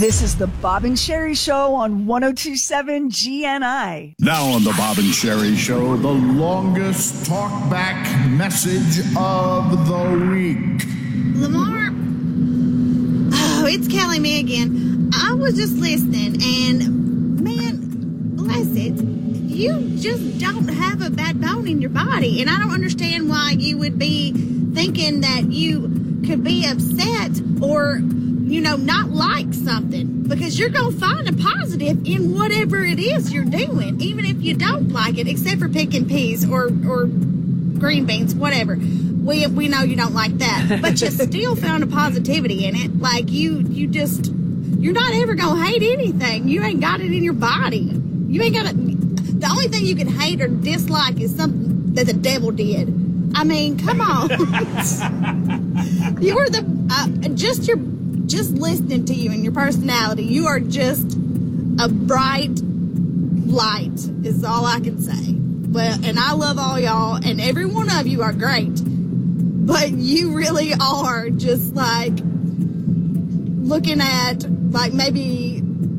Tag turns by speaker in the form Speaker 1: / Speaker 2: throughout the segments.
Speaker 1: This is the Bob and Sherry Show on 102.7 GNI.
Speaker 2: Now on the Bob and Sherry Show, the longest talkback message of the week.
Speaker 3: Lamar, it's Kelly, me again. I was just listening, and man, bless it, you just don't have a bad bone in your body, and I don't understand why you would be thinking that you could be upset or, you know, not like something, because you're going to find a positive in whatever it is you're doing, even if you don't like it, except for picking peas or green beans, whatever. We know you don't like that, but you still found a positivity in it. Like you're not ever going to hate anything. You ain't got it in your body. You ain't got it. The only thing you can hate or dislike is something that the devil did. I mean, come on. You were just listening to you and your personality. You are just a bright light is all I can say. Well, and I love all y'all, and every one of you are great. But you really are just like looking at like maybe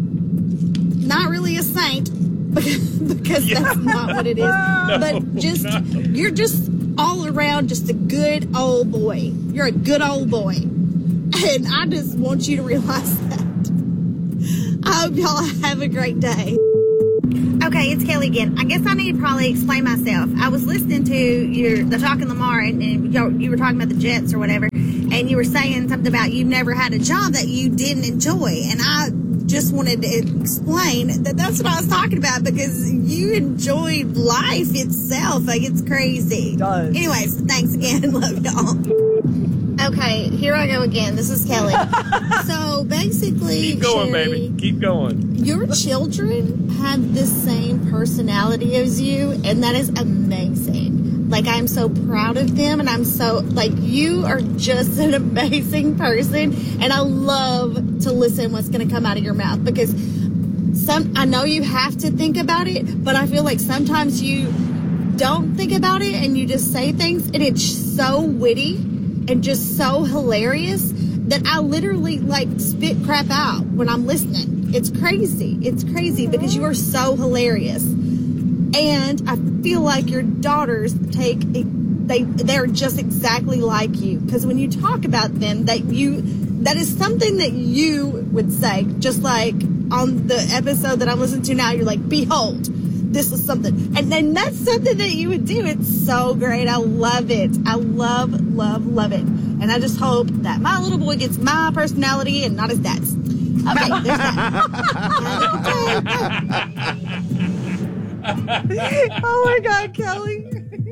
Speaker 3: not really a saint because that's not what it is. But you're just all around just a good old boy. You're a good old boy. And I just want you to realize that. I hope y'all have a great day. Okay, it's Kelly again. I guess I need to probably explain myself. I was listening to the Talking Lamar, and you were talking about the Jets or whatever, and you were saying something about you've never had a job that you didn't enjoy, and I just wanted to explain that that's what I was talking about, because you enjoy life itself. Like, it's crazy.
Speaker 1: It does.
Speaker 3: Anyways, thanks again. Love y'all. Okay, here I go again. This is Kelly. So basically,
Speaker 4: keep going,
Speaker 3: Sherry,
Speaker 4: baby. Keep going.
Speaker 3: Your children have the same personality as you, and that is amazing. Like, I'm so proud of them, and I'm so, like, you are just an amazing person, and I love to listen what's going to come out of your mouth, because I know you have to think about it, but I feel like sometimes you don't think about it, and you just say things, and it's so witty and just so hilarious that I literally, like, spit crap out when I'm listening. It's crazy. It's crazy because you are so hilarious. And I feel like your daughters they're just exactly like you. Because when you talk about them, that is something that you would say. Just like on the episode that I'm listening to now, you're like, behold, this is something. And then that's something that you would do. It's so great. I love it. I love, love, love it. And I just hope that my little boy gets my personality and not his dad's. Okay, there's that.
Speaker 1: Oh my God, Kelly.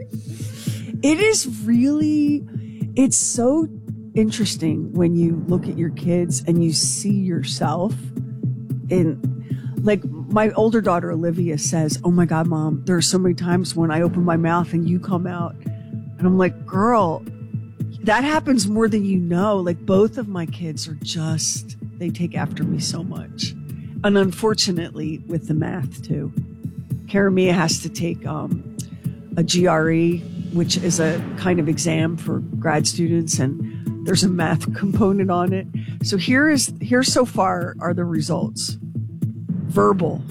Speaker 1: It's so interesting when you look at your kids and you see yourself in, like, my older daughter Olivia says, oh my God, Mom, there are so many times when I open my mouth and you come out. And I'm like, girl, that happens more than you know. Like, both of my kids are just, they take after me so much. And unfortunately with the math too. Karamia has to take a GRE, which is a kind of exam for grad students, and there's a math component on it. So here so far are the results. Verbal,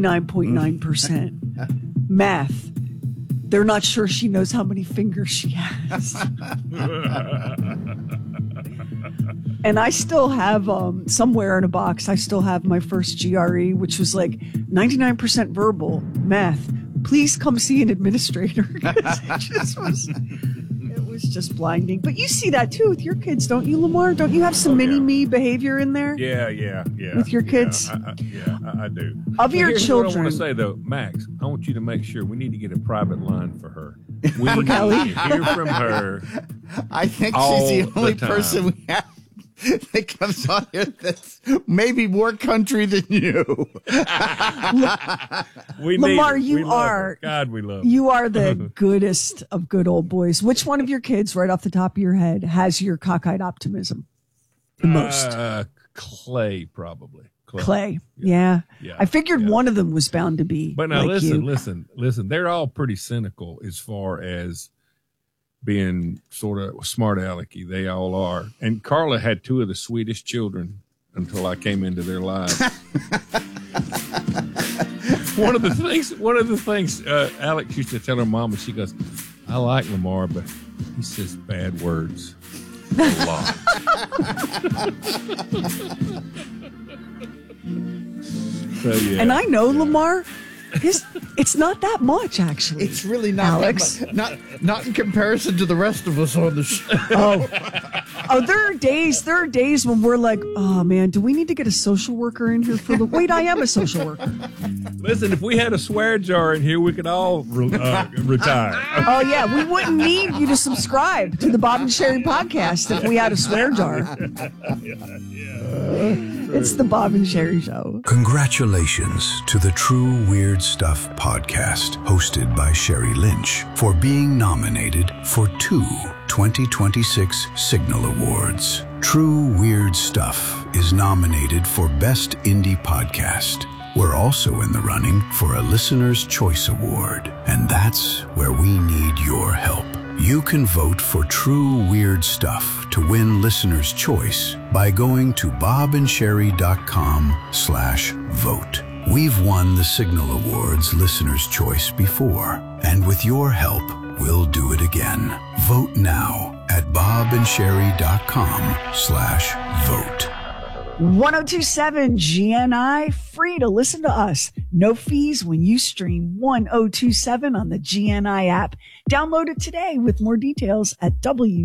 Speaker 1: 99.9%. Math, they're not sure she knows how many fingers she has. And I still have, somewhere in a box, I still have my first GRE, which was like 99% verbal, math. Please come see an administrator. It was just blinding. But you see that too with your kids, don't you, Lamar? Don't you have some mini-me behavior in there?
Speaker 4: Yeah.
Speaker 1: With your kids?
Speaker 4: I do.
Speaker 1: Of your children.
Speaker 4: What I want to say, though, Max, I want you to make sure we need to get a private line for her. We need
Speaker 1: Kelly?
Speaker 4: to hear from her.
Speaker 2: I think she's the only person we have that comes on here that's maybe more country than you.
Speaker 1: Lamar, you are.
Speaker 4: God, we love
Speaker 1: you are the goodest of good old boys. Which one of your kids, right off the top of your head, has your cockeyed optimism the most?
Speaker 4: Clay, probably.
Speaker 1: Clay. Yeah. I figured one of them was bound to be.
Speaker 4: But now
Speaker 1: like
Speaker 4: listen. They're all pretty cynical as far as being sort of smart alecky. They all are. And Carla had two of the sweetest children until I came into their lives. One of the things Alex used to tell her mama, she goes, I like Lamar, but he says bad words a lot. So, yeah.
Speaker 1: And I know Lamar. It's not that much, actually.
Speaker 2: It's really not,
Speaker 1: Alex.
Speaker 2: Not in comparison to the rest of us on the show.
Speaker 1: There are days when we're like, oh man, do we need to get a social worker in here for the? Wait, I am a social worker.
Speaker 4: Listen, if we had a swear jar in here, we could all retire.
Speaker 1: Oh yeah, we wouldn't need you to subscribe to the Bob and Sherry podcast if we had a swear jar. It's the Bob and Sherry Show.
Speaker 5: Congratulations to the True Weird Stuff podcast, hosted by Sherry Lynch, for being nominated for 2 2026 Signal Awards. True Weird Stuff is nominated for Best Indie Podcast. We're also in the running for a Listener's Choice Award, and that's where we need your help. You can vote for True Weird Stuff to win Listener's Choice by going to bobandsherry.com/vote. We've won the Signal Awards Listener's Choice before, and with your help, we'll do it again. Vote now at bobandsherry.com/vote.
Speaker 1: 1027 GNI, free to listen to us. No fees when you stream 1027 on the GNI app. Download it today with more details at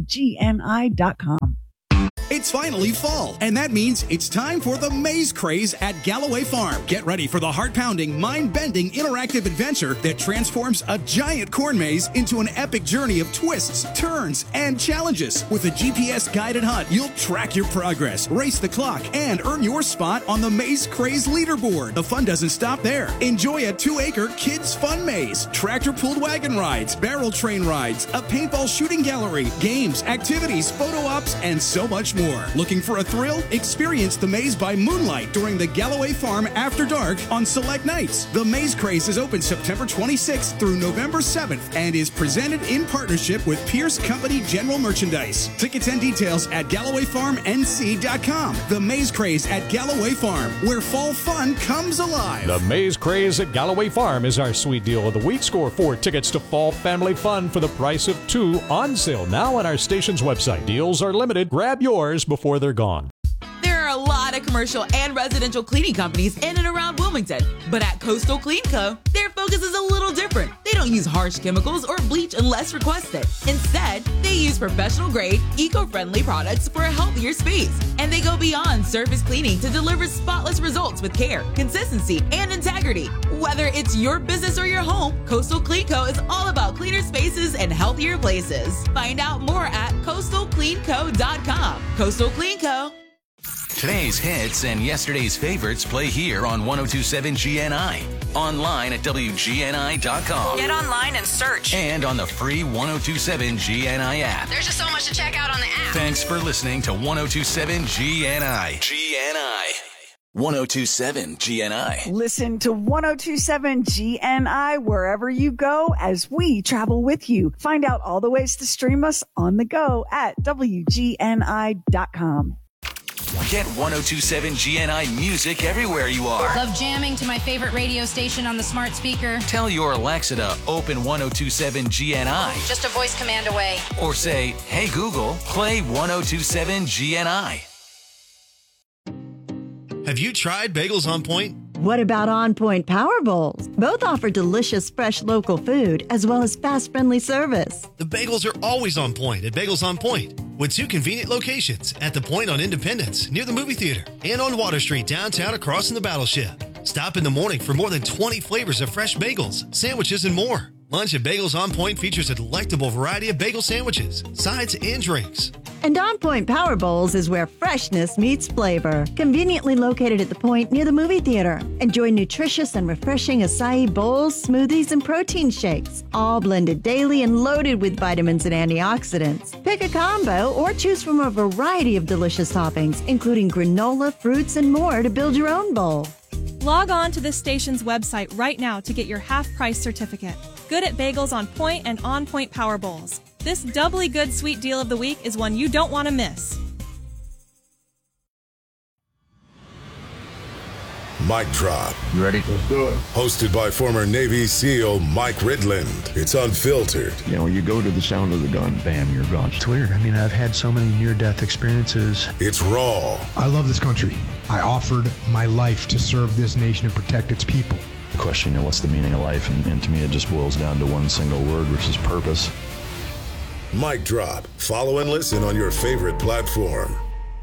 Speaker 1: WGNI.com.
Speaker 6: It's finally fall, and that means it's time for the Maze Craze at Galloway Farm. Get ready for the heart-pounding, mind-bending, interactive adventure that transforms a giant corn maze into an epic journey of twists, turns, and challenges. With a GPS-guided hunt, you'll track your progress, race the clock, and earn your spot on the Maze Craze leaderboard. The fun doesn't stop there. Enjoy a 2-acre kids' fun maze, tractor-pulled wagon rides, barrel train rides, a paintball shooting gallery, games, activities, photo ops, and so much more. Looking for a thrill? Experience the maze by moonlight during the Galloway Farm After Dark on select nights. The Maze Craze is open September 26th through November 7th and is presented in partnership with Pierce Company General Merchandise. Tickets and details at GallowayFarmNC.com. The Maze Craze at Galloway Farm, where fall fun comes alive.
Speaker 7: The Maze Craze at Galloway Farm is our sweet deal of the week. Score 4 tickets to fall family fun for the price of 2, on sale now on our station's website. Deals are limited. Grab yours before they're gone.
Speaker 8: There are a lot of commercial and residential cleaning companies in and around Wilmington, but at Coastal Clean Co., their focus is a little different. They don't use harsh chemicals or bleach unless requested. Instead, they use professional-grade, eco-friendly products for a healthier space, and they go beyond surface cleaning to deliver spotless results with care, consistency, and integrity. Whether it's your business or your home, Coastal Clean Co. is all about cleaner spaces and healthier places. Find out more at coastalcleanco.com. Coastal Clean Co.
Speaker 9: Today's hits and yesterday's favorites play here on 1027 GNI. Online at WGNI.com.
Speaker 10: Get online and search.
Speaker 9: And on the free 1027 GNI app.
Speaker 10: There's just so much to check out on the app.
Speaker 9: Thanks for listening to 1027 GNI. GNI. 1027 GNI.
Speaker 1: Listen to 1027 GNI wherever you go as we travel with you. Find out all the ways to stream us on the go at WGNI.com.
Speaker 9: Get 1027 GNI music everywhere you are.
Speaker 10: Love jamming to my favorite radio station on the smart speaker.
Speaker 9: Tell your Alexa to open 1027 GNI.
Speaker 10: Just a voice command away.
Speaker 9: Or say, hey Google, play 1027 GNI.
Speaker 11: Have you tried Bagels on Point?
Speaker 12: What about On Point Power Bowls? Both offer delicious, fresh local food as well as fast, friendly service.
Speaker 11: The bagels are always on point at Bagels on Point, with 2 convenient locations at the Point on Independence near the movie theater and on Water Street downtown across from the Battleship. Stop in the morning for more than 20 flavors of fresh bagels, sandwiches, and more. Lunch at Bagels on Point features a delectable variety of bagel sandwiches, sides, and drinks.
Speaker 12: And On Point Power Bowls is where freshness meets flavor. Conveniently located at the Point near the movie theater. Enjoy nutritious and refreshing acai bowls, smoothies, and protein shakes, all blended daily and loaded with vitamins and antioxidants. Pick a combo or choose from a variety of delicious toppings, including granola, fruits, and more to build your own bowl.
Speaker 13: Log on to this station's website right now to get your half-price certificate. Good at Bagels on Point and On Point Power Bowls. This doubly good sweet deal of the week is one you don't want to miss.
Speaker 14: Mic Drop.
Speaker 15: You ready? Let's do it.
Speaker 14: Hosted by former Navy SEAL Mike Ridland. It's unfiltered.
Speaker 15: You know, you go to the sound of the gun, bam, you're gone.
Speaker 16: It's weird. I mean, I've had so many near-death experiences.
Speaker 14: It's raw.
Speaker 17: I love this country. I offered my life to serve this nation and protect its people.
Speaker 16: The question, you know, what's the meaning of life? And to me, it just boils down to one single word, which is purpose.
Speaker 14: Mic Drop. Follow and listen on your favorite platform.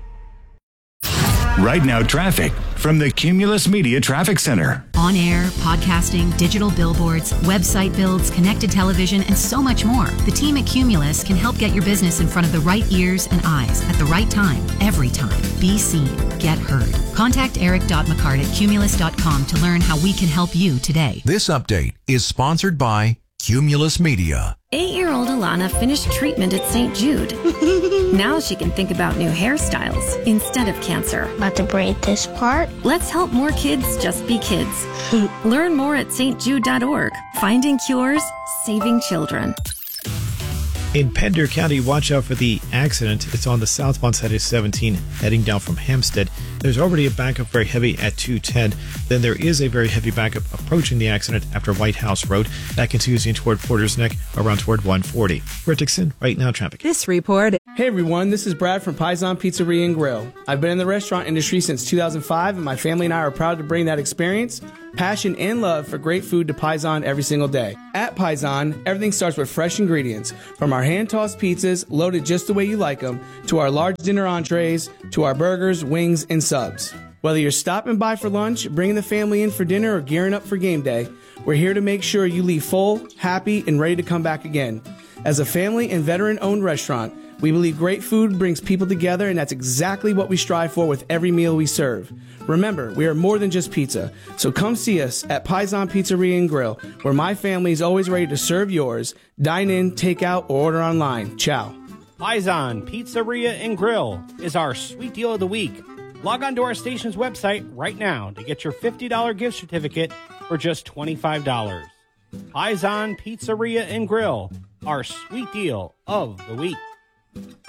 Speaker 18: Right Now Traffic from the Cumulus Media Traffic Center.
Speaker 19: On air, podcasting, digital billboards, website builds, connected television, and so much more. The team at Cumulus can help get your business in front of the right ears and eyes at the right time, every time. Be seen. Get heard. Contact Eric.McCart at Cumulus.com to learn how we can help you today.
Speaker 20: This update is sponsored by Cumulus Media.
Speaker 21: 8-year-old Alana finished treatment at St. Jude. Now she can think about new hairstyles instead of cancer.
Speaker 22: About to braid this part?
Speaker 21: Let's help more kids just be kids. Learn more at stjude.org. Finding cures, saving children.
Speaker 23: In Pender County, watch out for the accident. It's on the southbound side of 17, heading down from Hempstead. There's already a backup very heavy at 210. Then there is a very heavy backup approaching the accident after White House Road. That continues in toward Porter's Neck, around toward 140. Rick Dixon, Right Now Traffic.
Speaker 24: This report.
Speaker 25: Hey everyone, this is Brad from Paisan Pizzeria and Grill. I've been in the restaurant industry since 2005, and my family and I are proud to bring that experience, passion, and love for great food to Paisan every single day. At Paisan, everything starts with fresh ingredients, from our hand-tossed pizzas, loaded just the way you like them, to our large dinner entrees, to our burgers, wings, and subs. Whether you're stopping by for lunch, bringing the family in for dinner, or gearing up for game day, we're here to make sure you leave full, happy, and ready to come back again. As a family and veteran-owned restaurant, we believe great food brings people together, and that's exactly what we strive for with every meal we serve. Remember, we are more than just pizza, so come see us at Paisan Pizzeria and Grill, where my family is always ready to serve yours. Dine in, take out, or order online. Ciao.
Speaker 26: Paisan Pizzeria and Grill is our sweet deal of the week. Log on to our station's website right now to get your $50 gift certificate for just $25. Paisan Pizzeria and Grill, our sweet deal of the week.